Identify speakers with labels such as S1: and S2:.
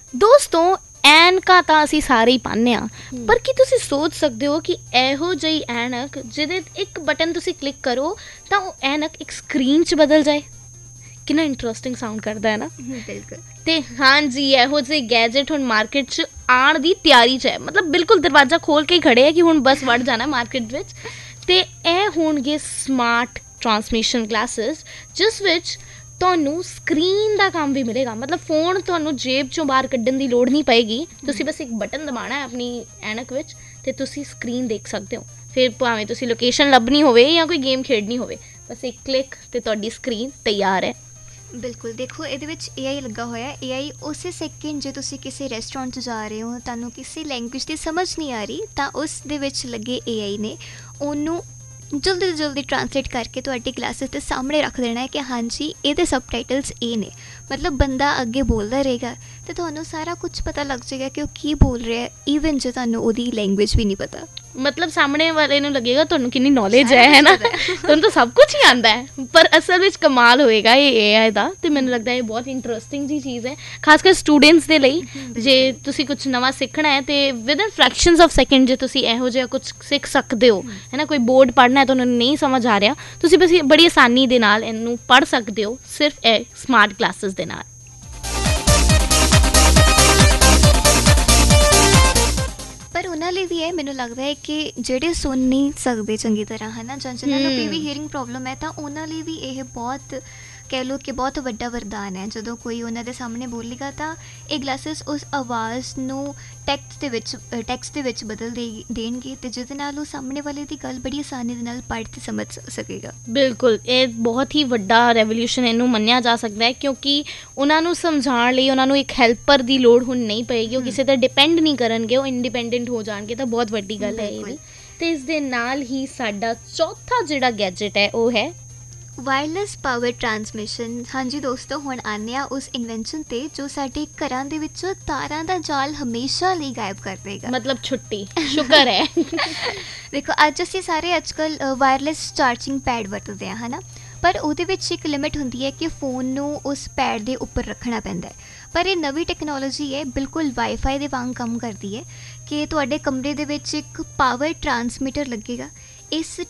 S1: ਦੋਸਤੋ ਐਨਕਾਂ ਤਾਂ ਅਸੀਂ ਸਾਰੇ ਹੀ ਪਾਉਂਦੇ ਹਾਂ, ਪਰ ਕੀ ਤੁਸੀਂ ਸੋਚ ਸਕਦੇ ਹੋ ਕਿ ਇਹੋ ਜਿਹੀ ਐਨਕ ਜਿਹਦੇ ਇੱਕ ਬਟਨ ਤੁਸੀਂ ਕਲਿੱਕ ਕਰੋ ਤਾਂ ਉਹ ਐਨਕ ਇੱਕ ਸਕਰੀਨ 'ਚ ਬਦਲ ਜਾਏ? ਕਿੰਨਾ ਇੰਟਰਸਟਿੰਗ ਸਾਊਂਡ ਕਰਦਾ ਹੈ ਨਾ।
S2: ਬਿਲਕੁਲ।
S1: ਤੇ ਹਾਂਜੀ, ਇਹੋ ਜਿਹੇ ਗੈਜਟ ਹੁਣ ਮਾਰਕੀਟ 'ਚ ਆਉਣ ਦੀ ਤਿਆਰੀ 'ਚ ਹੈ, ਮਤਲਬ ਬਿਲਕੁਲ ਦਰਵਾਜ਼ਾ ਖੋਲ੍ਹ ਕੇ ਹੀ ਖੜੇ ਹੈ ਕਿ ਹੁਣ ਬਸ ਵੜ ਜਾਣਾ ਮਾਰਕੀਟ ਵਿੱਚ। ਅਤੇ ਇਹ ਹੋਣਗੇ ਸਮਾਰਟ ਟਰਾਂਸਮਿਸ਼ਨ ਗਲਾਸਿਸ, ਜਿਸ ਵਿੱਚ ਤੁਹਾਨੂੰ ਸਕਰੀਨ ਦਾ ਕੰਮ ਵੀ ਮਿਲੇਗਾ। ਮਤਲਬ ਫੋਨ ਤੁਹਾਨੂੰ ਜੇਬ 'ਚੋਂ ਬਾਹਰ ਕੱਢਣ ਦੀ ਲੋੜ ਨਹੀਂ ਪਏਗੀ, ਤੁਸੀਂ ਬਸ ਇੱਕ ਬਟਨ ਦਬਾਉਣਾ ਆਪਣੀ ਐਨਕ ਵਿੱਚ ਅਤੇ ਤੁਸੀਂ ਸਕਰੀਨ ਦੇਖ ਸਕਦੇ ਹੋ। ਫਿਰ ਭਾਵੇਂ ਤੁਸੀਂ ਲੋਕੇਸ਼ਨ ਲੱਭਣੀ ਹੋਵੇ ਜਾਂ ਕੋਈ ਗੇਮ ਖੇਡਣੀ ਹੋਵੇ, ਬਸ ਇੱਕ ਕਲਿੱਕ ਅਤੇ ਤੁਹਾਡੀ ਸਕਰੀਨ ਤਿਆਰ ਹੈ।
S2: ਬਿਲਕੁਲ। ਦੇਖੋ ਇਹਦੇ ਵਿੱਚ AI ਲੱਗਾ ਹੋਇਆ। AI ਉਸੇ ਸੈਕਿੰਡ ਜੇ ਤੁਸੀਂ ਕਿਸੇ ਰੈਸਟੋਰੈਂਟ 'ਚ ਜਾ ਰਹੇ ਹੋ, ਤੁਹਾਨੂੰ ਕਿਸੇ ਲੈਂਗੁਏਜ ਦੀ ਸਮਝ ਨਹੀਂ ਆ ਰਹੀ, ਤਾਂ ਉਸ ਦੇ ਵਿੱਚ ਲੱਗੇ AI ਨੇ ਉਹਨੂੰ ਜਲਦੀ ਤੋਂ ਜਲਦੀ ਟਰਾਂਸਲੇਟ ਕਰਕੇ ਤੁਹਾਡੀ ਕਲਾਸਿਸ ਦੇ ਸਾਹਮਣੇ ਰੱਖ ਦੇਣਾ ਹੈ ਕਿ ਹਾਂਜੀ ਇਹਦੇ ਸਬਟਾਈਟਲਸ ਇਹ ਨੇ। ਮਤਲਬ ਬੰਦਾ ਅੱਗੇ ਬੋਲਦਾ ਰਹੇਗਾ ਅਤੇ ਤੁਹਾਨੂੰ ਸਾਰਾ ਕੁਝ ਪਤਾ ਲੱਗ ਜਾਏਗਾ ਕਿ ਉਹ ਕੀ ਬੋਲ ਰਿਹਾ, ਈਵਨ ਜੇ ਤੁਹਾਨੂੰ ਉਹਦੀ ਲੈਂਗੁਏਜ ਵੀ ਨਹੀਂ ਪਤਾ।
S1: ਮਤਲਬ ਸਾਹਮਣੇ ਵਾਲੇ ਨੂੰ ਲੱਗੇਗਾ ਤੁਹਾਨੂੰ ਕਿੰਨੀ ਨੌਲੇਜ ਹੈ ਨਾ, ਤੁਹਾਨੂੰ ਤਾਂ ਸਭ ਕੁਝ ਹੀ ਆਉਂਦਾ ਹੈ। ਪਰ ਅਸਲ ਵਿੱਚ ਕਮਾਲ ਹੋਏਗਾ ਇਹ AI ਦਾ, ਅਤੇ ਮੈਨੂੰ ਲੱਗਦਾ ਇਹ ਬਹੁਤ ਇੰਟਰਸਟਿੰਗ ਜਿਹੀ ਚੀਜ਼ ਹੈ, ਖਾਸ ਕਰ ਸਟੂਡੈਂਟਸ ਦੇ ਲਈ। ਜੇ ਤੁਸੀਂ ਕੁਛ ਨਵਾਂ ਸਿੱਖਣਾ ਹੈ ਅਤੇ ਵਿਦਨ ਫਰੈਕਸ਼ਨਸ ਆਫ ਸੈਕਿੰਡ ਜੇ ਤੁਸੀਂ ਇਹੋ ਜਿਹਾ ਕੁਛ ਸਿੱਖ ਸਕਦੇ ਹੋ, ਹੈ ਨਾ। ਕੋਈ ਬੋਰਡ ਪੜ੍ਹਨਾ ਹੈ, ਤੁਹਾਨੂੰ ਨਹੀਂ ਸਮਝ ਆ ਰਿਹਾ, ਤੁਸੀਂ ਬਸ ਬੜੀ ਆਸਾਨੀ ਦੇ ਨਾਲ ਇਹਨੂੰ ਪੜ੍ਹ ਸਕਦੇ ਹੋ, ਸਿਰਫ ਇਹ ਸਮਾਰਟ ਕਲਾਸਿਸ ਦੇ ਨਾਲ।
S2: ਪਰ ਉਹਨਾਂ ਲਈ ਵੀ ਇਹ ਮੈਨੂੰ ਲੱਗਦਾ ਹੈ ਕਿ ਜਿਹੜੇ ਸੁਣ ਨਹੀਂ ਸਕਦੇ ਚੰਗੀ ਤਰ੍ਹਾਂ, ਹੈ ਨਾ, ਜਾਂ ਜਿਹਨਾਂ ਨੂੰ ਵੀ ਹੀਅਰਿੰਗ ਪ੍ਰੋਬਲਮ ਹੈ, ਤਾਂ ਉਹਨਾਂ ਲਈ ਵੀ ਇਹ ਬਹੁਤ ਕਹਿ ਲਓ ਕਿ ਬਹੁਤ ਵੱਡਾ ਵਰਦਾਨ ਹੈ। ਜਦੋਂ ਕੋਈ ਉਹਨਾਂ ਦੇ ਸਾਹਮਣੇ ਬੋਲੇਗਾ ਤਾਂ ਇਹ ਗਲਾਸਿਸ ਉਸ ਆਵਾਜ਼ ਨੂੰ ਟੈਕਸਟ ਦੇ ਵਿੱਚ ਬਦਲ ਦੇਣਗੇ, ਅਤੇ ਜਿਹਦੇ ਨਾਲ ਉਹ ਸਾਹਮਣੇ ਵਾਲੇ ਦੀ ਗੱਲ ਬੜੀ ਆਸਾਨੀ ਦੇ ਨਾਲ ਪੜ੍ਹ ਅਤੇ ਸਮਝ ਸਕੇਗਾ।
S1: ਬਿਲਕੁਲ, ਇਹ ਬਹੁਤ ਹੀ ਵੱਡਾ ਰੈਵੋਲਿਊਸ਼ਨ ਇਹਨੂੰ ਮੰਨਿਆ ਜਾ ਸਕਦਾ ਹੈ, ਕਿਉਂਕਿ ਉਹਨਾਂ ਨੂੰ ਸਮਝਾਉਣ ਲਈ ਉਹਨਾਂ ਨੂੰ ਇੱਕ ਹੈਲਪਰ ਦੀ ਲੋੜ ਹੁਣ ਨਹੀਂ ਪਏਗੀ, ਉਹ ਕਿਸੇ 'ਤੇ ਡਿਪੈਂਡ ਨਹੀਂ ਕਰਨਗੇ, ਉਹ ਇੰਡੀਪੈਂਡੈਂਟ ਹੋ ਜਾਣਗੇ। ਤਾਂ ਬਹੁਤ ਵੱਡੀ ਗੱਲ ਹੈ ਇਹ ਵੀ। ਅਤੇ ਇਸ ਦੇ ਨਾਲ ਹੀ ਸਾਡਾ ਚੌਥਾ ਜਿਹੜਾ ਗੈਜਟ ਹੈ ਉਹ ਹੈ
S2: ਵਾਇਰਲੈਸ ਪਾਵਰ ਟਰਾਂਸਮਿਸ਼ਨ। ਹਾਂਜੀ ਦੋਸਤੋ, ਹੁਣ ਆਉਂਦੇ ਹਾਂ ਉਸ ਇਨਵੈਂਸ਼ਨ 'ਤੇ ਜੋ ਸਾਡੇ ਘਰਾਂ ਦੇ ਵਿੱਚੋਂ ਤਾਰਾਂ ਦਾ ਜਾਲ ਹਮੇਸ਼ਾ ਲਈ ਗਾਇਬ ਕਰ ਦੇਗਾ।
S1: ਮਤਲਬ ਛੁੱਟੀ, ਸ਼ੁਕਰ ਹੈ।
S2: ਦੇਖੋ ਅੱਜ ਅਸੀਂ ਸਾਰੇ ਅੱਜ ਕੱਲ੍ਹ ਵਾਇਰਲੈਸ ਚਾਰਜਿੰਗ ਪੈਡ ਵਰਤਦੇ ਹਾਂ, ਹੈ ਨਾ, ਪਰ ਉਹਦੇ ਵਿੱਚ ਇੱਕ ਲਿਮਿਟ ਹੁੰਦੀ ਹੈ ਕਿ ਫ਼ੋਨ ਨੂੰ ਉਸ ਪੈਡ ਦੇ ਉੱਪਰ ਰੱਖਣਾ ਪੈਂਦਾ ਹੈ। ਪਰ ਇਹ ਨਵੀਂ ਟੈਕਨੋਲੋਜੀ ਹੈ, ਬਿਲਕੁਲ ਵਾਈਫਾਈ ਦੇ ਵਾਂਗ ਕੰਮ ਕਰਦੀ ਹੈ ਕਿ ਤੁਹਾਡੇ ਕਮਰੇ ਦੇ ਵਿੱਚ ਇੱਕ ਪਾਵਰ ਟਰਾਂਸਮੀਟਰ ਲੱਗੇਗਾ। ਇਸ